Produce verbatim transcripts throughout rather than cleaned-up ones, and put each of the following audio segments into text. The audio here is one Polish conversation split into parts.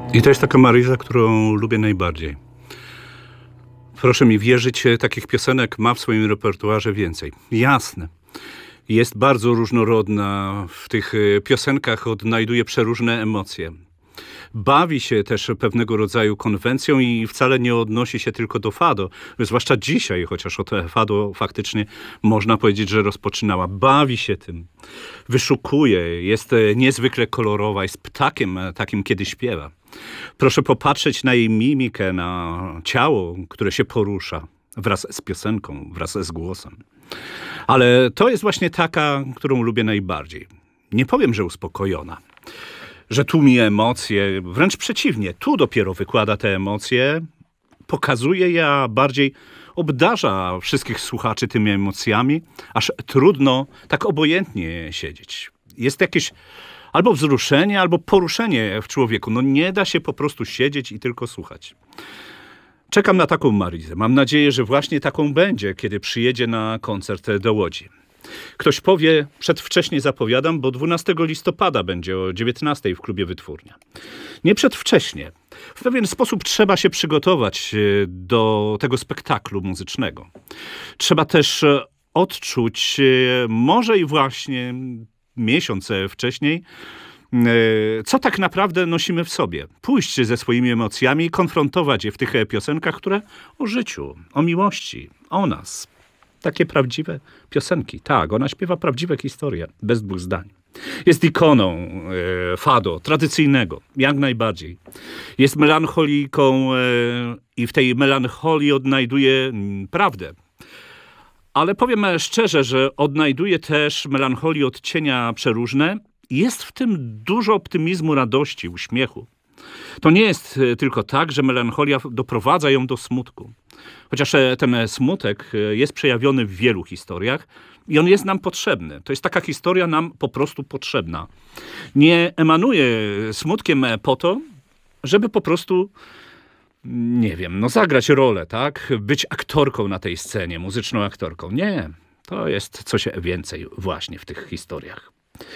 I to jest taka Maryza, którą lubię najbardziej. Proszę mi wierzyć, takich piosenek ma w swoim repertuarze więcej. Jasne. Jest bardzo różnorodna. W tych piosenkach odnajduje przeróżne emocje. Bawi się też pewnego rodzaju konwencją i wcale nie odnosi się tylko do fado. Zwłaszcza dzisiaj, chociaż o fado faktycznie można powiedzieć, że rozpoczynała. Bawi się tym. Wyszukuje. Jest niezwykle kolorowa. Jest ptakiem takim, kiedy śpiewa. Proszę popatrzeć na jej mimikę, na ciało, które się porusza wraz z piosenką, wraz z głosem. Ale to jest właśnie taka, którą lubię najbardziej. Nie powiem, że uspokojona, że tłumi emocje, wręcz przeciwnie. Tu dopiero wykłada te emocje, pokazuje je, a bardziej obdarza wszystkich słuchaczy tymi emocjami, aż trudno tak obojętnie siedzieć. Jest jakieś albo wzruszenie, albo poruszenie w człowieku. No nie da się po prostu siedzieć i tylko słuchać. Czekam na taką Maryzę. Mam nadzieję, że właśnie taką będzie, kiedy przyjedzie na koncert do Łodzi. Ktoś powie, przedwcześnie zapowiadam, bo dwunastego listopada będzie o dziewiętnastej w klubie Wytwórnia. Nie przedwcześnie. W pewien sposób trzeba się przygotować do tego spektaklu muzycznego. Trzeba też odczuć, może i właśnie miesiąc wcześniej, co tak naprawdę nosimy w sobie. Pójść ze swoimi emocjami i konfrontować je w tych piosenkach, które o życiu, o miłości, o nas. Takie prawdziwe piosenki. Tak, ona śpiewa prawdziwe historie, bez dwóch zdań. Jest ikoną e, fado, tradycyjnego, jak najbardziej. Jest melancholiką e, i w tej melancholii odnajduje m, prawdę. Ale powiem szczerze, że odnajduje też melancholii odcienia przeróżne. Jest w tym dużo optymizmu, radości, uśmiechu. To nie jest tylko tak, że melancholia doprowadza ją do smutku. Chociaż ten smutek jest przejawiony w wielu historiach i on jest nam potrzebny. To jest taka historia nam po prostu potrzebna. Nie emanuje smutkiem po to, żeby po prostu, nie wiem, no zagrać rolę, tak? Być aktorką na tej scenie, muzyczną aktorką. Nie, to jest coś więcej właśnie w tych historiach.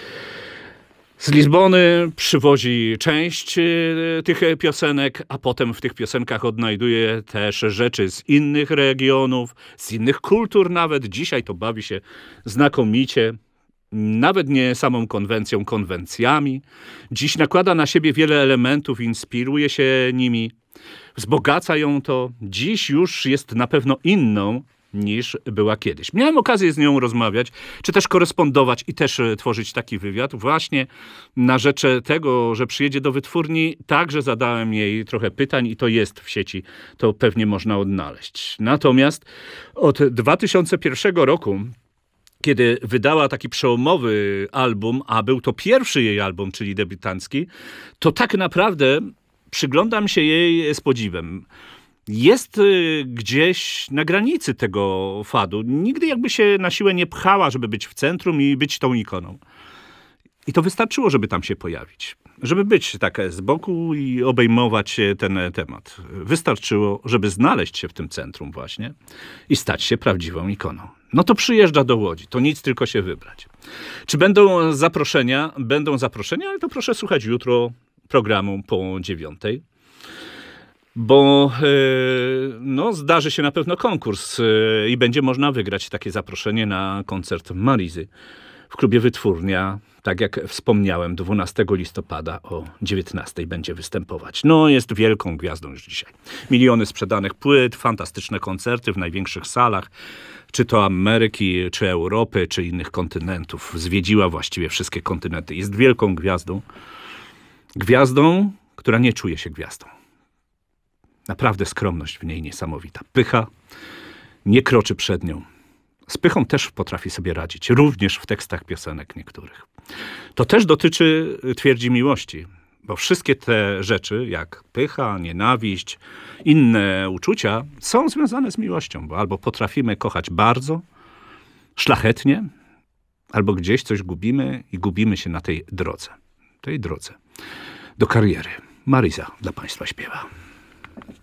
Z Lizbony przywozi część tych piosenek, a potem w tych piosenkach odnajduje też rzeczy z innych regionów, z innych kultur nawet. Dzisiaj to bawi się znakomicie, nawet nie samą konwencją, konwencjami. Dziś nakłada na siebie wiele elementów, inspiruje się nimi, wzbogaca ją to. Dziś już jest na pewno inną niż była kiedyś. Miałem okazję z nią rozmawiać, czy też korespondować i też tworzyć taki wywiad. Właśnie na rzecz tego, że przyjedzie do Wytwórni, także zadałem jej trochę pytań i to jest w sieci, to pewnie można odnaleźć. Natomiast od dwa tysiące pierwszego roku, kiedy wydała taki przełomowy album, a był to pierwszy jej album, czyli debiutancki, to tak naprawdę przyglądam się jej z podziwem. Jest gdzieś na granicy tego fadu. Nigdy jakby się na siłę nie pchała, żeby być w centrum i być tą ikoną. I to wystarczyło, żeby tam się pojawić. Żeby być tak z boku i obejmować ten temat. Wystarczyło, żeby znaleźć się w tym centrum właśnie i stać się prawdziwą ikoną. No to przyjeżdża do Łodzi. To nic, tylko się wybrać. Czy będą zaproszenia? Będą zaproszenia, ale to proszę słuchać jutro programu po dziewiątej. Bo yy, no, zdarzy się na pewno konkurs yy, i będzie można wygrać takie zaproszenie na koncert Maryzy w klubie Wytwórnia. Tak jak wspomniałem, dwunastego listopada o dziewiętnastej będzie występować. No, jest wielką gwiazdą już dzisiaj. Miliony sprzedanych płyt, fantastyczne koncerty w największych salach, czy to Ameryki, czy Europy, czy innych kontynentów. Zwiedziła właściwie wszystkie kontynenty. Jest wielką gwiazdą. Gwiazdą, która nie czuje się gwiazdą. Naprawdę skromność w niej niesamowita. Pycha nie kroczy przed nią. Z pychą też potrafi sobie radzić, również w tekstach piosenek niektórych. To też dotyczy, twierdzi, miłości, bo wszystkie te rzeczy, jak pycha, nienawiść, inne uczucia, są związane z miłością, bo albo potrafimy kochać bardzo, szlachetnie, albo gdzieś coś gubimy i gubimy się na tej drodze, tej drodze do kariery. Maryza dla Państwa śpiewa.